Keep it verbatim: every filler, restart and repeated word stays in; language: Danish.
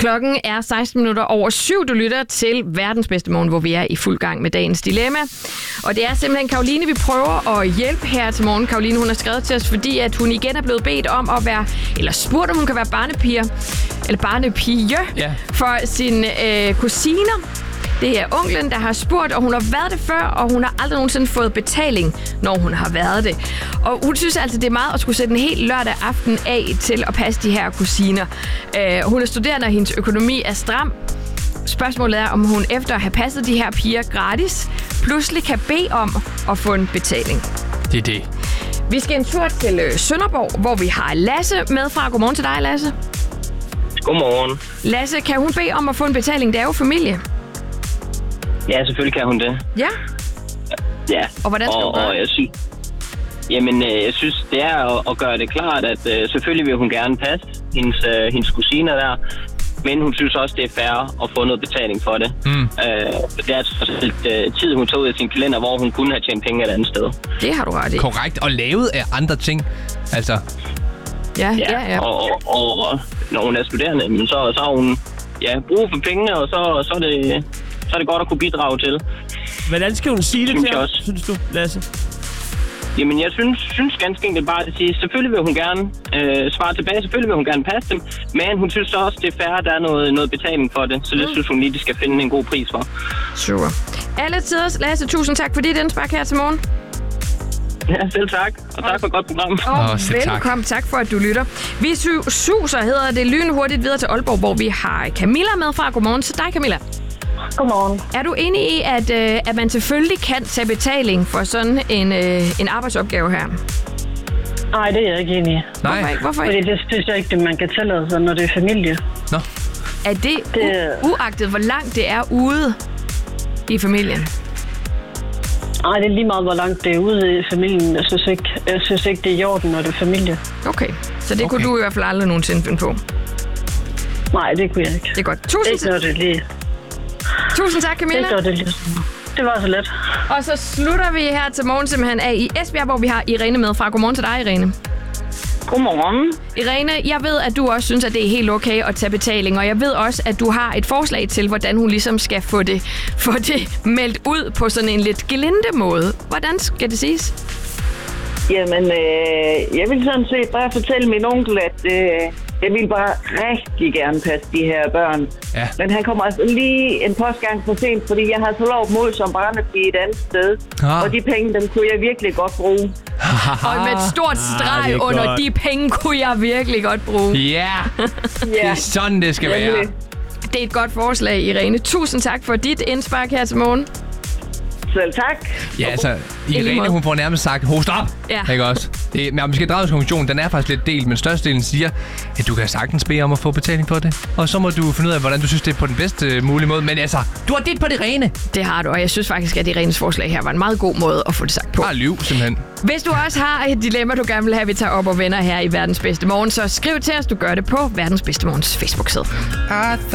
Klokken er seksten minutter over syv. Du lytter til Verdens Bedste Morgen, hvor vi er i fuld gang med dagens dilemma. Og det er simpelthen Karoline, vi prøver at hjælpe her til morgen. Karoline, hun har skrevet til os, fordi at hun igen er blevet bedt om at være, eller spurgt, om hun kan være barnepiger, eller barnepige ja. for sine øh, kusiner. Det er onklen, der har spurgt, og hun har været det før, og hun har aldrig nogensinde fået betaling, når hun har været det. Og hun synes altså, det er meget at skulle sætte en helt lørdag aften af til at passe de her kusiner. Uh, hun er studerende, og hendes økonomi er stram. Spørgsmålet er, om hun efter at have passet de her piger gratis, pludselig kan bede om at få en betaling. Det er det. Vi skal en tur til Sønderborg, hvor vi har Lasse med fra. Godmorgen til dig, Lasse. Godmorgen. Lasse, kan hun bede om at få en betaling? Det er jo familie. Ja, selvfølgelig kan hun det. Ja? Ja. Og hvordan skal og, hun gøre og jeg synes, jamen, jeg synes, det er at, at gøre det klart, at uh, selvfølgelig vil hun gerne passe hendes, uh, hendes kusiner der, men hun synes også, det er fair at få noget betaling for det. Mm. Uh, det er altså uh, tid, hun tog ud af sin kalender, hvor hun kunne have tjent penge et andet sted. Det har du ret i. Korrekt. Og lavet af andre ting. Altså. Ja, ja, ja. ja. Og, og, og når hun er studerende, men så, så har hun ja, brug for pengene, og så, så er det... så er det godt at kunne bidrage til. Hvordan skal hun sige det synes til os, synes du, Lasse? Jamen, jeg synes, synes ganske enkelt bare at sige, selvfølgelig vil hun gerne øh, svare tilbage, selvfølgelig vil hun gerne passe dem, men hun synes også, det er fair, at der er noget, noget betaling for det, så det mm. synes hun lige, de skal finde en god pris for. Super. Alle tiders, Lasse, tusind tak for dit indspark her til morgen. Ja, selv tak. Og tak for et godt program. Og oh, velkommen. Tak. tak for, at du lytter. Vi suser hedder det lynhurtigt videre til Aalborg, hvor vi har Camilla med fra. Godmorgen til dig, Camilla. Godmorgen. Er du enig i, at, øh, at man selvfølgelig kan tage betaling for sådan en, øh, en arbejdsopgave her? Nej, det er jeg ikke enig i. Nej. Hvorfor ikke? Hvorfor ikke? Fordi det synes jeg ikke, man kan tillade sig, når det er familie. Nå. Er det, det... U- uagtet, hvor langt det er ude i familien? Nej, det er lige meget, hvor langt det er ude i familien. Jeg synes ikke, jeg synes ikke det er i orden, når det er familie. Okay, så det okay. kunne du i hvert fald aldrig nogensinde finde på? Nej, det kunne jeg ikke. Det er godt. Tusind ikke når det lige... Tusind tak, Camilla. Det, det, lige. det var så let. Og så slutter vi her til morgen simpelthen af i Esbjerg, hvor vi har Irene med fra. Godmorgen til dig, Irene. Godmorgen. Irene, jeg ved, at du også synes, at det er helt okay at tage betaling, og jeg ved også, at du har et forslag til, hvordan hun ligesom skal få det, få det meldt ud på sådan en lidt gelinde måde. Hvordan skal det siges? Jamen, øh, jeg vil sådan set bare fortælle min onkel, at øh, jeg vil bare rigtig gerne passe de her børn. Ja. Men han kommer altså lige en postgang for sent, fordi jeg har så lov mod som barnepige et andet sted. Ah. Og de penge, dem kunne jeg virkelig godt bruge. Og med et stort streg ah, under godt. De penge kunne jeg virkelig godt bruge. Ja, yeah. Det er sådan, det skal være. Det er et godt forslag, Irene. Tusind tak for dit indspark her til morgen. Selv tak. Ja, altså, Irene, hun får nærmest sagt, host op! Ja. Ikke også? Det, men vi skal drage konklusionen, den er faktisk lidt delt, men størstedelen siger, at du kan sagtens bede om at få betaling for det. Og så må du finde ud af, hvordan du synes, det er på den bedste mulige måde. Men altså, du har dit på det rene. Det har du, og jeg synes faktisk, at Irenes forslag her var en meget god måde at få det sagt på. Bare lyv, simpelthen. Hvis du også har et dilemma, du gerne vil have, vi tager op og vender her i Verdens Bedste Morgen, så skriv til os, du gør det på Verdens Bedste Morgens Facebook-side.